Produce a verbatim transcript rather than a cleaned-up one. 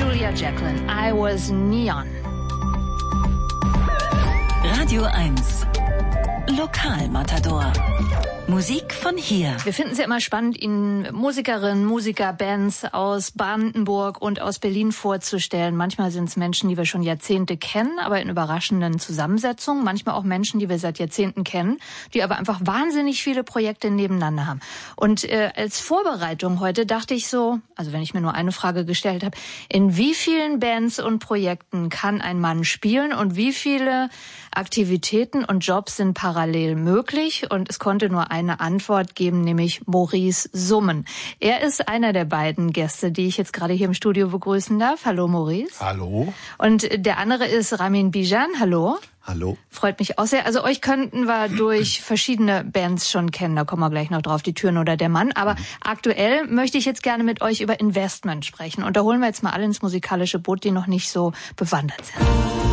Julia Jacqueline, I Was Neon. Radio eins. Lokalmatador. Musik von hier. Wir finden es ja immer spannend, Ihnen Musikerinnen, Musiker, Bands aus Brandenburg und aus Berlin vorzustellen. Manchmal sind es Menschen, die wir schon Jahrzehnte kennen, aber in überraschenden Zusammensetzungen. Manchmal auch Menschen, die wir seit Jahrzehnten kennen, die aber einfach wahnsinnig viele Projekte nebeneinander haben. Und äh, als Vorbereitung heute dachte ich so, also wenn ich mir nur eine Frage gestellt habe, in wie vielen Bands und Projekten kann ein Mann spielen und wie viele Aktivitäten und Jobs sind parallel möglich? Und es konnte nur eine Antwort geben, nämlich Maurice Summen. Er ist einer der beiden Gäste, die ich jetzt gerade hier im Studio begrüßen darf. Hallo Maurice. Hallo. Und der andere ist Ramin Bijan. Hallo. Hallo. Freut mich auch sehr. Also euch könnten wir durch verschiedene Bands schon kennen. Da kommen wir gleich noch drauf, die Türen oder der Mann. Aber aktuell möchte ich jetzt gerne mit euch über Investment sprechen. Und da holen wir jetzt mal alle ins musikalische Boot, die noch nicht so bewandert sind.